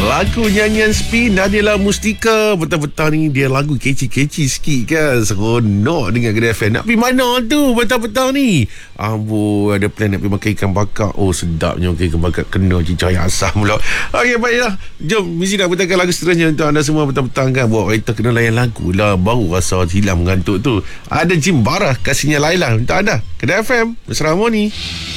Lagu nyanyian Spin Nadila Mustika. Petang-petang ni dia lagu keci-keci sikit kan. Seronok dengan Gerai FM. Nak pergi mana tu petang-petang ni? Amboi, ada plan nak pergi makan ikan bakar. Oh, sedapnya makan ikan bakar. Kena cicaya asam pula. Okey, baiklah. Jom, mesti nak petangkan lagu seterusnya untuk anda semua petang-petang kan. Buat kereta kena layan lagu lah. Baru rasa hilang mengantuk tu. Ada Jim Barah kasihnya Laila untuk anda. Gerai FM, Mesra Harmoni.